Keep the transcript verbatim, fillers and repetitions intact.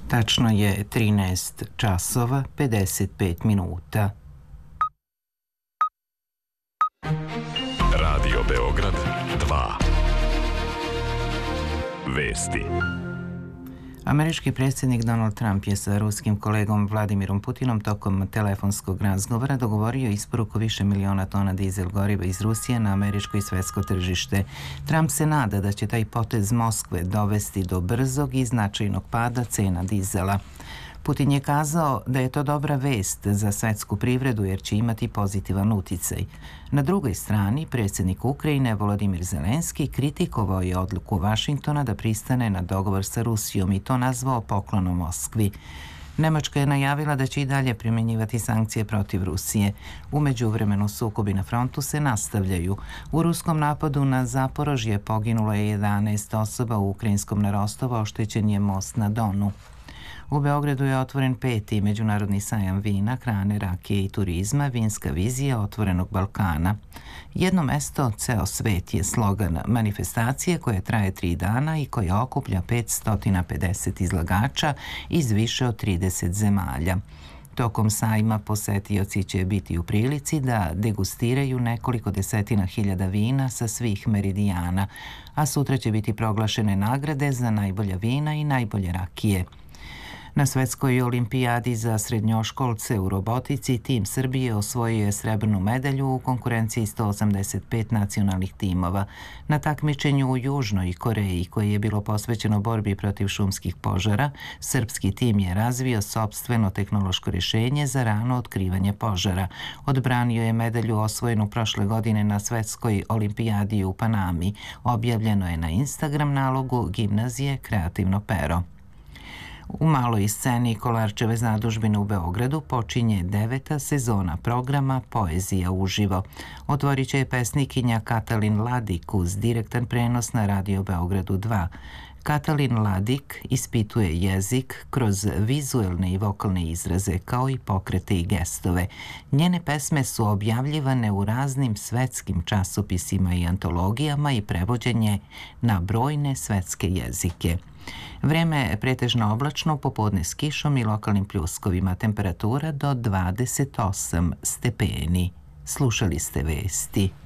Tačno je trinaest časova pedeset pet minuta. Radio Beograd dva. Vesti. Američki predsjednik Donald Trump je sa ruskim kolegom Vladimirom Putinom tokom telefonskog razgovora dogovorio isporuku više miliona tona dizel goriva iz Rusije na američko i svetsko tržište. Trump se nada da će taj potez Moskve dovesti do brzog i značajnog pada cena dizela. Putin je kazao da je to dobra vest za svetsku privredu jer će imati pozitivan uticaj. Na drugoj strani, predsjednik Ukrajine Volodimir Zelenski kritikovao je odluku Vašingtona da pristane na dogovor sa Rusijom i to nazvao poklonom Moskvi. Nemačka je najavila da će i dalje primjenjivati sankcije protiv Rusije. U međuvremenu sukobi na frontu se nastavljaju. U ruskom napadu na Zaporožje poginulo je jedanaest osoba, u ukrajinskom na Rostovu oštećen je most na Donu. U Beogradu je otvoren peti međunarodni sajam vina, hrane, rakije i turizma, vinska vizija otvorenog Balkana. Jedno mesto, ceo svet je slogan manifestacije koja traje tri dana i koja okuplja petsto pedeset izlagača iz više od trideset zemalja. Tokom sajma posetioci će biti u prilici da degustiraju nekoliko desetina hiljada vina sa svih meridijana, a sutra će biti proglašene nagrade za najbolja vina i najbolje rakije. Na Svetskoj olimpijadi za srednjoškolce u robotici tim Srbije osvojio je srebrnu medalju u konkurenciji sto osamdeset pet nacionalnih timova. Na takmičenju u Južnoj Koreji, koje je bilo posvećeno borbi protiv šumskih požara, srpski tim je razvio sopstveno tehnološko rješenje za rano otkrivanje požara. Odbranio je medalju osvojenu prošle godine na Svetskoj olimpijadi u Panami. Objavljeno je na Instagram nalogu gimnazije Kreativno pero. U maloj sceni Kolarčeve zadužbine u Beogradu počinje deveta sezona programa Poezija uživo. Otvorit će je pesnikinja Katalin Ladik uz direktan prenos na Radio Beogradu dva. Katalin Ladik ispituje jezik kroz vizuelne i vokalne izraze, kao i pokrete i gestove. Njene pesme su objavljivane u raznim svetskim časopisima i antologijama i prevođenje na brojne svetske jezike. Vreme je pretežno oblačno, popodne s kišom i lokalnim pljuskovima, temperatura do dvadeset osam stepeni. Slušali ste vesti.